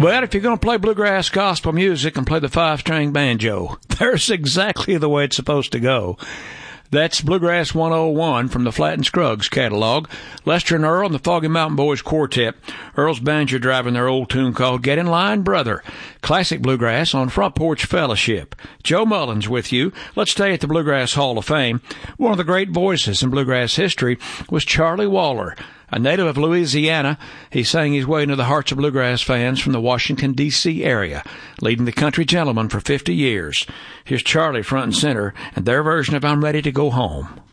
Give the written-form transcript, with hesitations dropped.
But if you're going to play bluegrass gospel music and play the 5-string banjo, there's exactly the way it's supposed to go. That's Bluegrass 101 from the Flatt and Scruggs catalog. Lester and Earl and the Foggy Mountain Boys Quartet. Earl's banjo driving their old tune called Get in Line, Brother. Classic bluegrass on Front Porch Fellowship. Joe Mullins with you. Let's stay at the Bluegrass Hall of Fame. One of the great voices in bluegrass history was Charlie Waller. A native of Louisiana, he sang his way into the hearts of bluegrass fans from the Washington, D.C. area, leading the country gentlemen for 50 years. Here's Charlie front and center, and their version of I'm Ready to Go Home.